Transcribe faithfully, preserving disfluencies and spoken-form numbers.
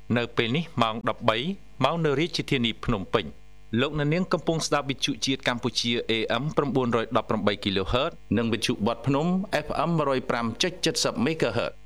នៅពេលនេះម៉ោងដប់បីម៉ោងនៅរាជធានីភ្នំពេញលោកអ្នកនាងកំពុងស្ដាប់វិទ្យុជាតិកម្ពុជា เอ เอ็ม nine hundred eighteen គីឡូហឺត និងវិទ្យុបត់ភ្នំ เอฟ เอ็ม one oh five point seven zero មេហ្គាហឺត